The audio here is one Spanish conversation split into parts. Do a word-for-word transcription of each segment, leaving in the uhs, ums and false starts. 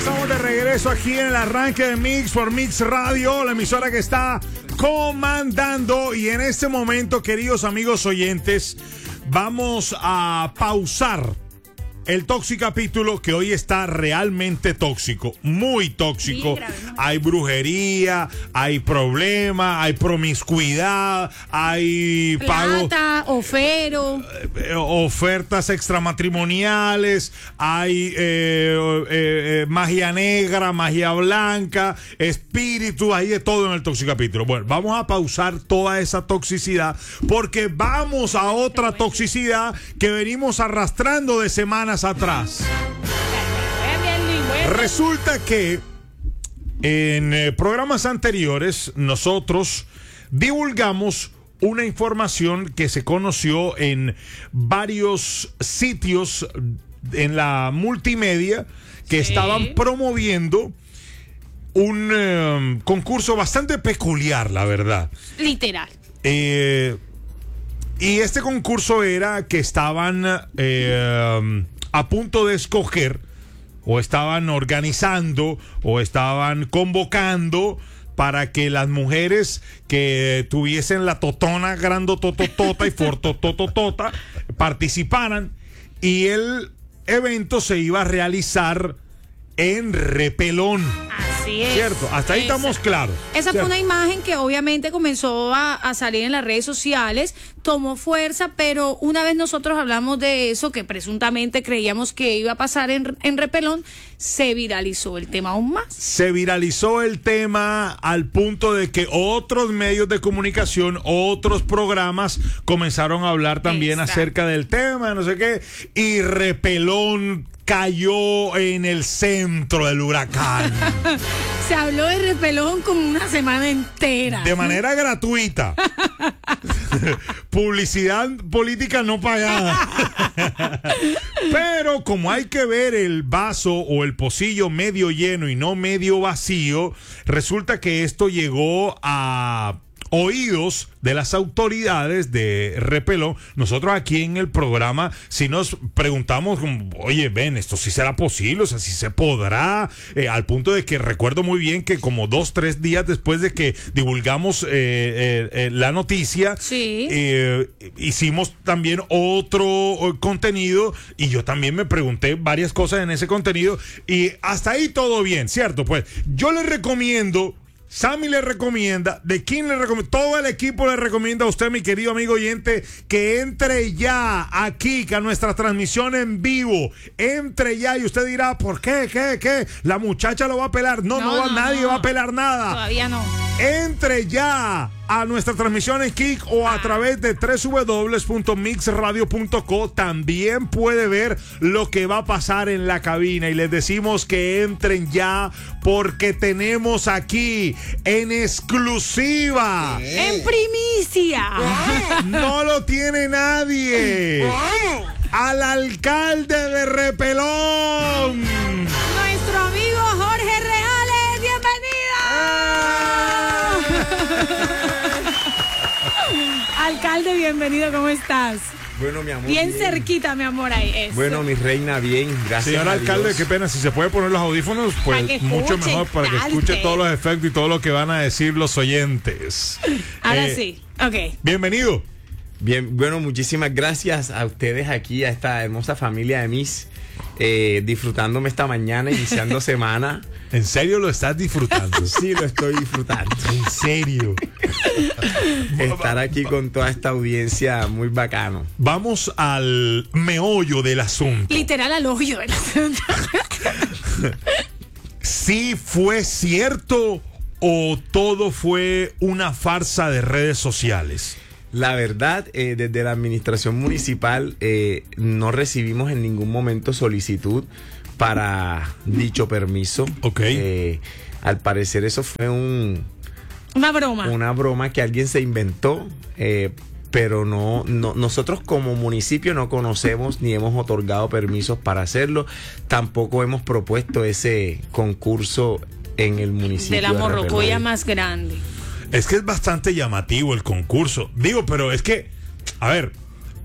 estamos de regreso aquí en el arranque de Mix por Mix Radio, la emisora que está comandando. Y en este momento, queridos amigos oyentes, vamos a pausar el Toxicapítulo, que hoy está realmente tóxico, muy tóxico. Sí, hay brujería, hay problema, hay promiscuidad, hay pago, plata, ofero, eh, ofertas extramatrimoniales, hay eh, eh, eh, magia negra, magia blanca, espíritu, hay de todo en el Toxicapítulo. Bueno, vamos a pausar toda esa toxicidad porque vamos a otra toxicidad que venimos arrastrando de semanas atrás. Resulta que en eh, programas anteriores nosotros divulgamos una información que se conoció en varios sitios en la multimedia que sí. estaban promoviendo un eh, concurso bastante peculiar, la verdad. Literal. Eh, y este concurso era que estaban eh, a punto de escoger, o estaban organizando, o estaban convocando para que las mujeres que tuviesen la totona grandotototota y fortotototota participaran, y el evento se iba a realizar en Repelón. Así es. Cierto, hasta ahí Esa. estamos claros. Esa ¿Cierto? fue una imagen que obviamente comenzó a, a salir en las redes sociales, tomó fuerza, pero una vez nosotros hablamos de eso, que presuntamente creíamos que iba a pasar en, en Repelón, se viralizó el tema aún más. Se viralizó el tema al punto de que otros medios de comunicación, otros programas comenzaron a hablar también Exacto. acerca del tema, no sé qué, y Repelón cayó en el centro del huracán. Se habló de Repelón como una semana entera. De manera gratuita. Publicidad política no pagada. Pero como hay que ver el vaso o el pocillo medio lleno y no medio vacío, resulta que esto llegó a oídos de las autoridades de Repelón. Nosotros aquí en el programa si nos preguntamos, oye, ven, esto sí será posible, o sea, sí se podrá, eh, al punto de que recuerdo muy bien que como dos, tres días después de que divulgamos eh, eh, eh, la noticia, sí. eh, hicimos también otro contenido, y yo también me pregunté varias cosas en ese contenido, y hasta ahí todo bien, ¿cierto? Pues yo les recomiendo, Sammy le recomienda, de quién le recomienda, todo el equipo le recomienda a usted, mi querido amigo oyente, que entre ya aquí a nuestra transmisión en vivo. Entre ya, y usted dirá, ¿por qué? ¿Qué? ¿Qué? La muchacha lo va a pelar. No, no, no, no nadie no. va a pelar nada. Todavía no. Entre ya a nuestra transmisión en Kik o a través de doble u doble u doble u punto mix radio punto co. También puede ver lo que va a pasar en la cabina, y les decimos que entren ya porque tenemos aquí en exclusiva, en primicia, no lo tiene nadie, al alcalde de Repelón, nuestro amigo Jorge Reales. ¡Bienvenido! Alcalde, bienvenido, ¿cómo estás? Bueno, mi amor. Bien, bien. cerquita, mi amor, ahí. Eso. Bueno, mi reina, bien, gracias. Señor a alcalde, Dios. qué pena, si se puede poner los audífonos, pues escuche, mucho mejor para que alce. escuche todos los efectos y todo lo que van a decir los oyentes. Ahora eh, sí, ok. Bienvenido. Bien, bueno, muchísimas gracias a ustedes aquí, a esta hermosa familia de Miss, eh, disfrutándome esta mañana, iniciando semana. ¿En serio lo estás disfrutando? Sí, lo estoy disfrutando. ¿En serio? Estar aquí con toda esta audiencia, muy bacano. Vamos al meollo del asunto. Literal al hoyo del asunto. ¿Sí fue cierto o todo fue una farsa de redes sociales? La verdad, eh, desde la administración municipal eh, no recibimos en ningún momento solicitud para dicho permiso. Ok. Eh, al parecer eso fue un... Una broma. Una broma que alguien se inventó, eh, pero no, no, nosotros como municipio no conocemos ni hemos otorgado permisos para hacerlo. Tampoco hemos propuesto ese concurso en el municipio de la de morrocoya Repelón. más grande. Es que es bastante llamativo el concurso. Digo, pero es que, a ver,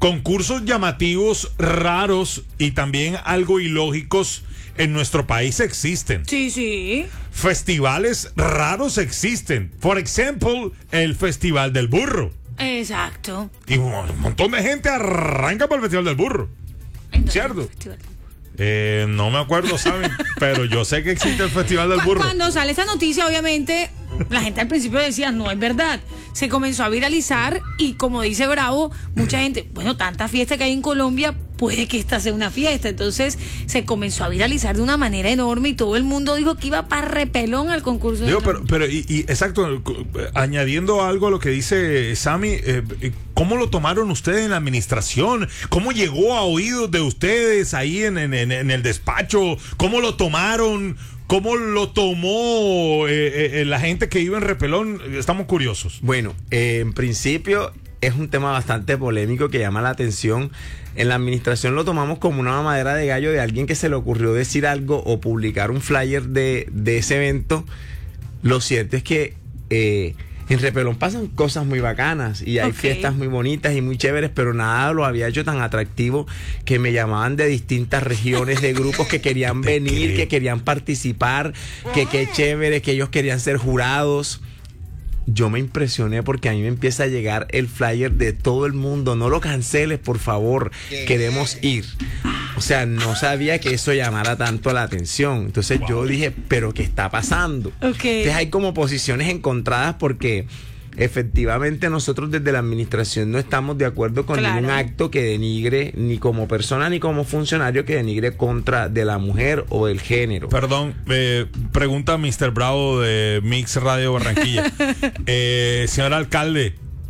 concursos llamativos, raros y también algo ilógicos en nuestro país existen. Sí, sí. Festivales raros existen. Por ejemplo, el Festival del Burro. Exacto. Y un montón de gente arranca para el Festival del Burro. ¿Cierto? Eh, no me acuerdo, ¿saben? Pero yo sé que existe el Festival del Burro. Cuando sale esa noticia, obviamente, la gente al principio decía, no es verdad. Se comenzó a viralizar y como dice Bravo, mucha gente, bueno, tanta fiesta que hay en Colombia, puede que esta sea una fiesta. Entonces se comenzó a viralizar de una manera enorme y todo el mundo dijo que iba para repelón al concurso. Digo, de pero, pero y, y exacto, añadiendo algo a lo que dice Sammy, eh, ¿cómo lo tomaron ustedes en la administración? ¿Cómo llegó a oídos de ustedes ahí en, en, en el despacho? ¿Cómo lo tomaron? ¿Cómo lo tomó eh, eh, la gente que iba en repelón? Estamos curiosos. Bueno, eh, en principio es un tema bastante polémico que llama la atención. En la administración lo tomamos como una mamadera de gallo de alguien que se le ocurrió decir algo o publicar un flyer de, de ese evento. Lo cierto es que eh, en Repelón pasan cosas muy bacanas y hay okay. fiestas muy bonitas y muy chéveres, pero nada lo había hecho tan atractivo que me llamaban de distintas regiones, de grupos que querían venir, que querían participar, que qué chévere, que ellos querían ser jurados. Yo me impresioné porque a mí me empieza a llegar el flyer de todo el mundo. No lo canceles, por favor. Queremos ir. O sea, no sabía que eso llamara tanto la atención. Entonces wow. yo dije, ¿pero qué está pasando? Okay. Entonces hay como posiciones encontradas porque efectivamente nosotros desde la administración no estamos de acuerdo con claro. ningún acto que denigre, ni como persona ni como funcionario, que denigre contra de la mujer o del género. Perdón, eh, pregunta mister Bravo de Mix Radio Barranquilla. eh, señor alcalde,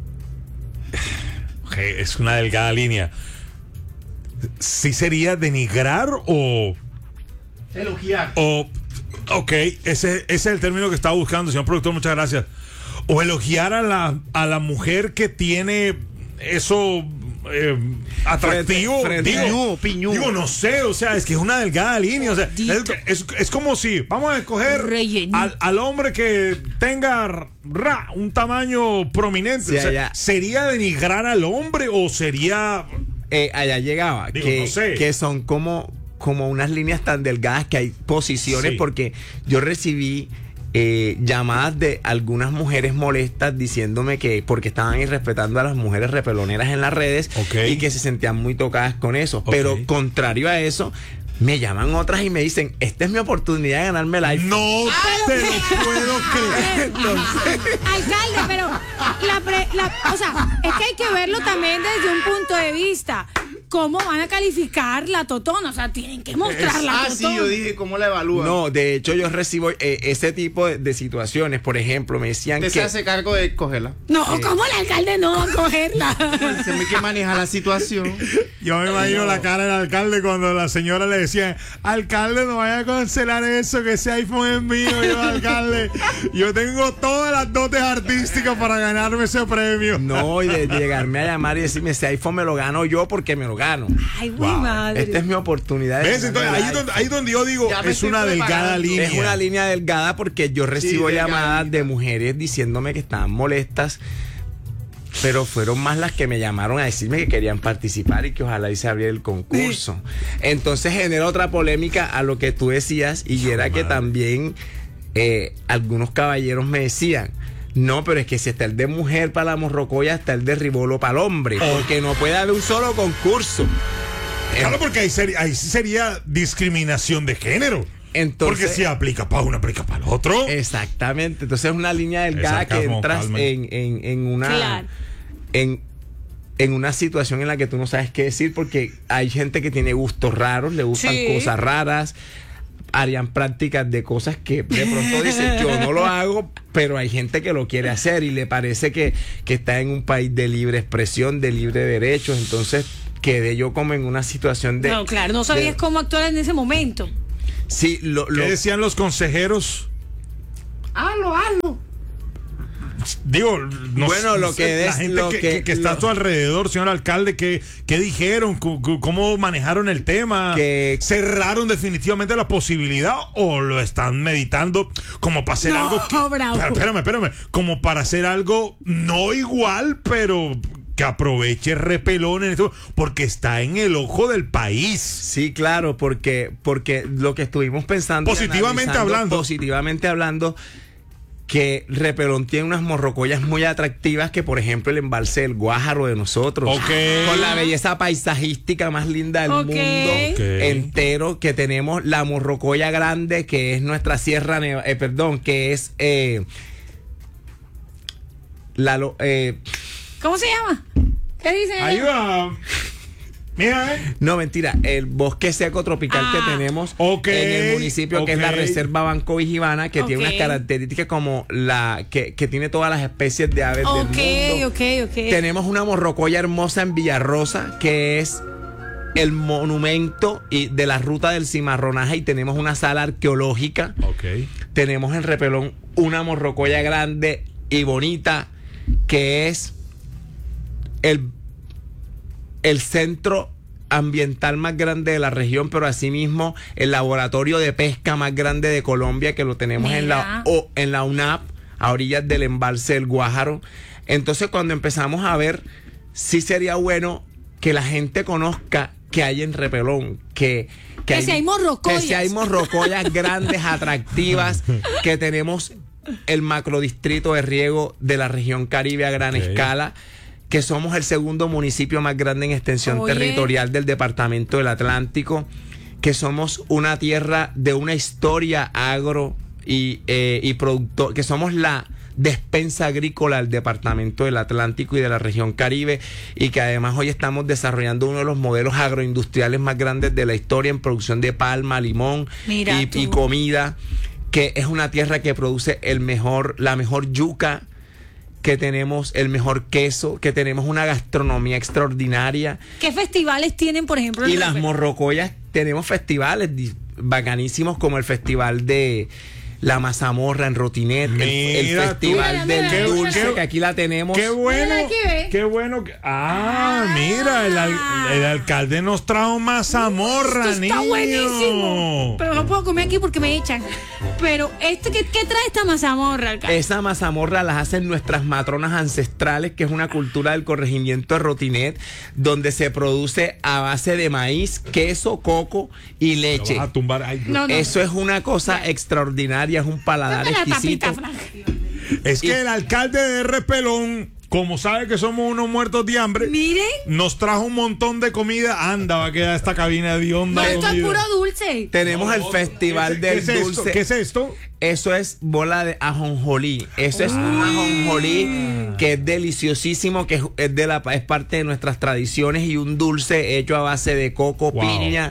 es una delgada línea. ¿Sí sería denigrar o elogiar? O, ok, ese, ese es el término que estaba buscando, señor productor, muchas gracias. O elogiar a la, a la mujer que tiene eso eh, atractivo. Frente, frente, digo, piñú, piñú. digo, no sé, o sea, es que es una delgada línea. O sea, es, es, es como si vamos a escoger al, al hombre que tenga ra, un tamaño prominente. Sí, o sea, allá. ¿sería denigrar al hombre o sería...? Eh, allá llegaba, Digo, que, no sé. que son como, como unas líneas tan delgadas que hay posiciones, Sí. porque yo recibí eh, llamadas de algunas mujeres molestas diciéndome que porque estaban irrespetando a las mujeres repeloneras en las redes Okay. y que se sentían muy tocadas con eso. Okay. Pero contrario a eso, me llaman otras y me dicen, esta es mi oportunidad de ganarme el iPhone. No te lo puedo creer. Entonces, Alcalde, pero la pre- la- o sea, es que hay que verlo también desde un punto de vista. ¿Cómo van a calificar la totona? O sea, tienen que mostrar la Ah, totona. sí, yo dije, ¿cómo la evalúan? no, de hecho yo recibo eh, ese tipo de, de situaciones. Por ejemplo, me decían Usted que... se hace cargo de cogerla. No, ¿cómo el alcalde no va a cogerla? Se me que maneja la situación. Yo me imagino no. la cara del alcalde cuando la señora le decía, alcalde, no vaya a cancelar eso, que ese iPhone es mío. Yo, alcalde, yo tengo todas las dotes artísticas para ganarme ese premio. No, y de, de llegarme a llamar y decirme, ese iPhone me lo gano yo porque me lo gano. Ay, mi Wow. madre. Esta es mi oportunidad. de ¿Ves? Entonces, ganarme ahí, el donde, iPhone. ahí donde yo digo, Ya me es estoy una delgada preparando. línea. Es una línea delgada porque yo recibo Sí, llamadas delgadita. de mujeres diciéndome que estaban molestas, pero fueron más las que me llamaron a decirme que querían participar y que ojalá y se abriera el concurso. Entonces genera otra polémica a lo que tú decías, y era que también eh, algunos caballeros me decían, no, pero es que si está el de mujer para la morrocoya, está el de ribolo para el hombre, porque no puede haber un solo concurso. Claro, porque ahí, sería, ahí sí sería discriminación de género. Entonces, porque si aplica para uno, aplica para el otro. exactamente. Entonces es una línea delgada Es que sarcasmo, entras Carmen. en, en, en una Claro. en, en una situación en la que tú no sabes qué decir, porque hay gente que tiene gustos raros, le gustan Sí. cosas raras, harían prácticas de cosas que de pronto dicen, yo no lo hago, pero hay gente que lo quiere hacer y le parece que, que está en un país de libre expresión, de libre derechos. Entonces quedé yo como en una situación de... No, claro, no sabías de- cómo actuar en ese momento. Sí, lo, ¿Qué lo, decían los consejeros? Hazlo, hazlo. Digo, no Bueno, sé, lo que la es- gente lo que, que- que- que está a lo- tu alrededor, señor alcalde, ¿qué, qué dijeron? ¿Cómo, cómo manejaron el tema? Que- ¿Cerraron definitivamente la posibilidad o lo están meditando como para hacer No, algo? que- bravo. Pero, espérame, espérame. Como para hacer algo no igual, pero que aproveche Repelón en esto, porque está en el ojo del país. Sí, claro, porque, porque lo que estuvimos pensando... Positivamente hablando. Positivamente hablando, que Repelón tiene unas morrocoyas muy atractivas, que por ejemplo el embalse del Guájaro de nosotros, Okay. con la belleza paisajística más linda del Okay. mundo Okay. entero, que tenemos la morrocoya grande, que es nuestra sierra, Neva- eh, perdón, que es eh, la... lo- eh, ¿Cómo se llama? ¿Qué dice? Ayuda. Mira, eh. No, mentira, el bosque seco tropical Ah. que tenemos Ok, en el municipio, que es la ok. Reserva Banco Vigibana, que tiene Ok. unas características como la que, que tiene todas las especies de aves Ok, del mundo. ok, ok. Tenemos una morrocoya hermosa en Villarrosa, que es el monumento y de la ruta del cimarronaje, y tenemos una sala arqueológica. Ok. Tenemos en Repelón una morrocoya grande y bonita, que es el, el centro ambiental más grande de la región, pero asimismo el laboratorio de pesca más grande de Colombia, que lo tenemos en la, Mira. o, en la U N A P, a orillas del embalse del Guájaro. Entonces, cuando empezamos a ver, sí sería bueno que la gente conozca que hay en Repelón, que, Que si hay morrocoyas. que si hay morrocoyas grandes, atractivas, que tenemos el macrodistrito de riego de la región Caribe a gran Ok. escala, que somos el segundo municipio más grande en extensión Oye. territorial del departamento del Atlántico, que somos una tierra de una historia agro y, eh, y productor, que somos la despensa agrícola del departamento del Atlántico y de la región Caribe, y que además hoy estamos desarrollando uno de los modelos agroindustriales más grandes de la historia en producción de palma, limón Mira y, tú. y comida, que es una tierra que produce el mejor, la mejor yuca, que tenemos el mejor queso, que tenemos una gastronomía extraordinaria. ¿Qué festivales tienen, por ejemplo? en Y las Repelón? morrocoyas, tenemos festivales di- bacanísimos, como el festival de la mazamorra en Rotinet, el, el Mira tú. festival Mira, del mira, dulce, mira. que aquí la tenemos. Qué bueno. Mira aquí, ve. Qué bueno. que- Ah, mira, el, al- el alcalde nos trajo mazamorra, Esto está niño. buenísimo. Pero no puedo comer aquí porque me echan. Pero, este, ¿qué, qué trae esta mazamorra, alcalde? Esa mazamorra las hacen nuestras matronas ancestrales, que es una cultura del corregimiento de Rotinet, donde se produce a base de maíz, queso, coco y Lo leche. vas a tumbar. Ay, Dios. No, no. Eso es una cosa extraordinaria, es un paladar Dame la exquisito. tapita, Frank. Es que y- el alcalde de Repelón, como sabe que somos unos muertos de hambre, Miren. nos trajo un montón de comida. Anda, va a quedar esta cabina de onda. No, esto es comida. puro dulce. Tenemos el festival ¿Qué del es esto? dulce. ¿Qué es esto? Eso es bola de ajonjolí. Eso es un ajonjolí que es deliciosísimo, que es, es de la, es parte de nuestras tradiciones, y un dulce hecho a base de coco, Wow. piña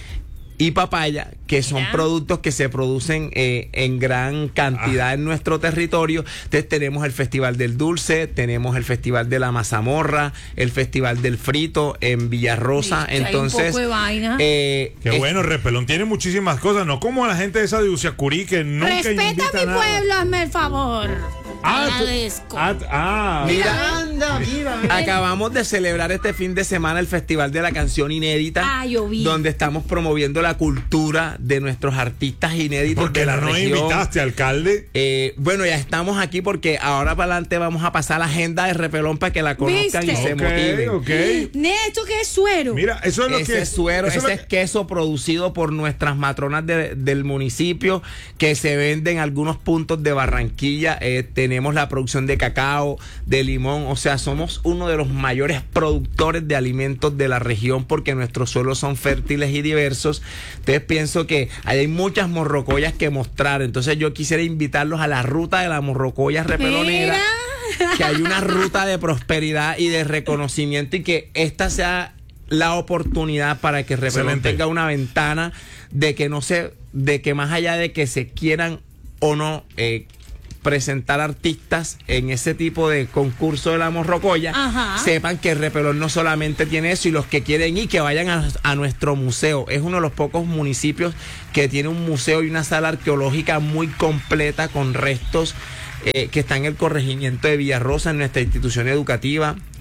y papaya, que son Mira. productos que se producen eh, en gran cantidad en nuestro territorio. Entonces tenemos el Festival del Dulce, tenemos el Festival de la Mazamorra, el Festival del Frito en Villarrosa. Viste, hay un Entonces, poco de vaina. eh, Qué es- bueno, Repelón tiene muchísimas cosas, no como la gente esa de Uciacurí que nunca Respeta invita a mi nada. pueblo, hazme el favor. Ah, tú- Agradezco. ah, ah, Mira, Anda, mira. acabamos de celebrar este fin de semana el Festival de la Canción Inédita, Ah, yo vi. donde estamos promoviendo la cultura de nuestros artistas inéditos porque de la no nos región. invitaste, alcalde. Eh, bueno, ya estamos aquí porque ahora para adelante vamos a pasar la agenda de Repelón para que la conozcan ¿Viste? y se Ok, motiven. ok. Ne, ¿esto qué es suero? Mira, eso es lo Ese que es suero, eso ese es es queso producido por nuestras matronas de- del municipio, que se vende en algunos puntos de Barranquilla. Eh, tenemos la producción de cacao, de limón, o sea, somos uno de los mayores productores de alimentos de la región, porque nuestros suelos son fértiles y diversos. Entonces pienso que hay muchas morrocoyas que mostrar. Entonces yo quisiera invitarlos a la ruta de la morrocoya repelonera, Mira. que hay una ruta de prosperidad y de reconocimiento, y que esta sea la oportunidad para que Repelón Excelente. tenga una ventana de que no se, de que más allá de que se quieran o no eh, presentar artistas en ese tipo de concurso de la morrocoya, Ajá. sepan que Repelón no solamente tiene eso, y los que quieren ir, que vayan a, a nuestro museo. Es uno de los pocos municipios que tiene un museo y una sala arqueológica muy completa, con restos eh, que está en el corregimiento de Villarrosa, en nuestra institución educativa.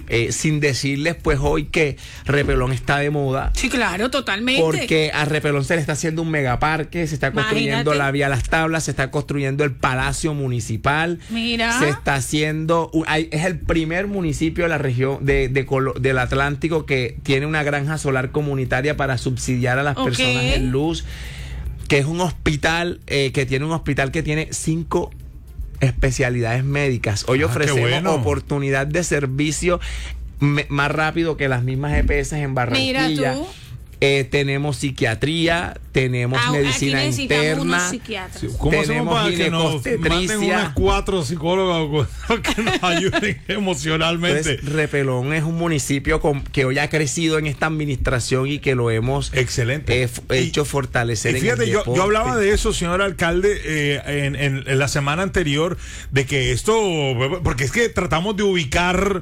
Eh, sin decirles pues hoy que Repelón está de moda. Sí, claro, totalmente. Porque a Repelón se le está haciendo un megaparque, se está construyendo Imagínate. la vía Las Tablas, se está construyendo el Palacio Municipal. Mira. Se está haciendo, un- hay- es el primer municipio de la región de, de Colo- del Atlántico que tiene una granja solar comunitaria para subsidiar a las Ok. personas en luz, que es un hospital, eh, que tiene un hospital que tiene cinco especialidades médicas. Hoy Ah, qué ofrecemos bueno. oportunidad de servicio me- más rápido que las mismas E P S en Barranquilla. Mira tú. Eh, tenemos psiquiatría, tenemos Ah, medicina aquí necesitamos interna. unos psiquiatras. ¿Cómo hacemos Tenemos para que nos manden ginecobstetricia. unas cuatro psicólogas que nos ayuden emocionalmente? Entonces, Repelón es un municipio con- que hoy ha crecido en esta administración y que lo hemos Excelente. eh, f- hecho Y- fortalecer. Y en fíjate, el yo, deporte. yo hablaba de eso, señor alcalde, eh, en, en- en la semana anterior, de que esto, porque es que tratamos de ubicar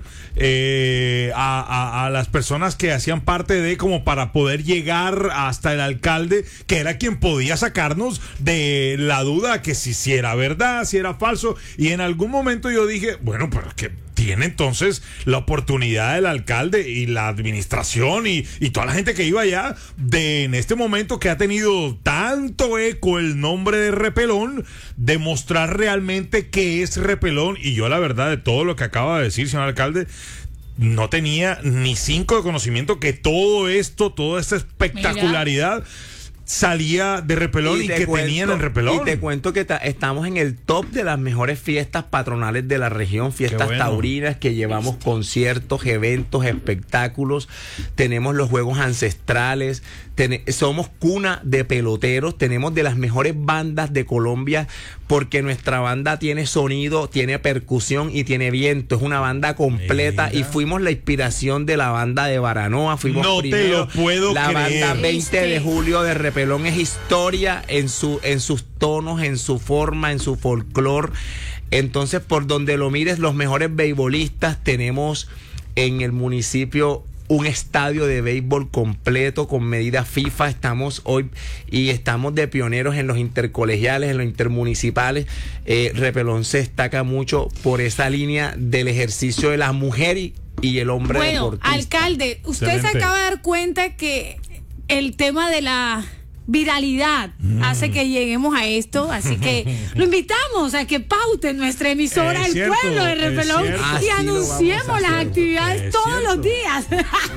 eh, a, a- a las personas que hacían parte de, como para poder llegar hasta el alcalde, que era quien podía sacarnos de la duda que si, si era verdad, si era falso, y en algún momento yo dije, bueno, pero que tiene entonces la oportunidad del alcalde y la administración y, y toda la gente que iba allá de en este momento que ha tenido tanto eco el nombre de Repelón, demostrar realmente qué es Repelón. Y yo la verdad de todo lo que acaba de decir, señor alcalde, no tenía ni cinco de conocimiento que todo esto, toda esta espectacularidad salía de Repelón y, te que cuento- tenían en Repelón. Y te cuento que ta- estamos en el top de las mejores fiestas patronales de la región, fiestas bueno. taurinas, que llevamos conciertos, eventos, espectáculos, tenemos los juegos ancestrales, tene- somos cuna de peloteros, tenemos de las mejores bandas de Colombia, porque nuestra banda tiene sonido, tiene percusión y tiene viento, es una banda completa. Mira. Y fuimos la inspiración de la banda de Baranoa, fuimos No te primero, lo puedo la creer. banda veinte de ¿Viste? julio de Repelón es historia en su en sus tonos, en su forma, en su folclore. Entonces, por donde lo mires, los mejores beisbolistas tenemos en el municipio un estadio de béisbol completo con medidas FIFA. Estamos hoy y estamos de pioneros en los intercolegiales, en los intermunicipales. Eh, Repelón se destaca mucho por esa línea del ejercicio de la mujer y, y el hombre Bueno, deportista. alcalde, usted Excelente. se acaba de dar cuenta que el tema de la viralidad hace que lleguemos a esto, así que lo invitamos a que paute nuestra emisora Es El cierto, Pueblo de es Repelón cierto. Así y lo anunciemos vamos a las hacer. actividades Es todos cierto. los días.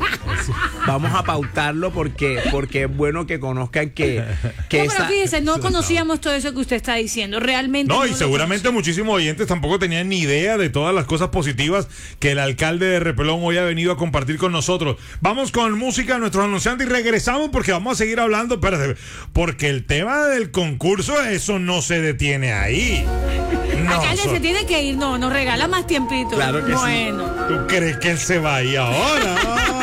Vamos a pautarlo porque, porque es bueno que conozcan que, que No, pero esa- fíjese, no conocíamos todo eso que usted está diciendo, realmente. No, no y lo seguramente conocíamos. muchísimos oyentes tampoco tenían ni idea de todas las cosas positivas que el alcalde de Repelón hoy ha venido a compartir con nosotros. Vamos con música, nuestros anunciantes, y regresamos porque vamos a seguir hablando, espérate, porque el tema del concurso, eso no se detiene ahí. No, Alcalde so- se tiene que ir, no, nos regala más tiempito. Claro que sí. bueno. ¿Tú crees que él se va ahí ahora?